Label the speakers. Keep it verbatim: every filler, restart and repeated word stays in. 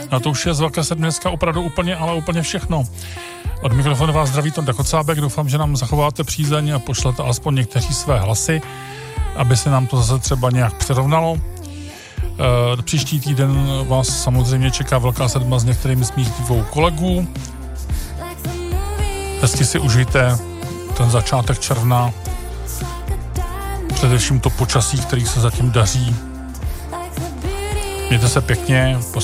Speaker 1: A to už je z Velké sedmi dneska opravdu úplně, ale úplně všechno. Od mikrofonu vás zdraví Tonda Kocábek, doufám, že nám zachováte přízeň a pošlete alespoň někteří své hlasy, aby se nám to zase třeba nějak přirovnalo. E, příští týden vás samozřejmě čeká Velká sedma s některými z mých dvou kolegů. Hezky si užijte ten začátek června, především to počasí, který se zatím daří. Mějte se pěkně,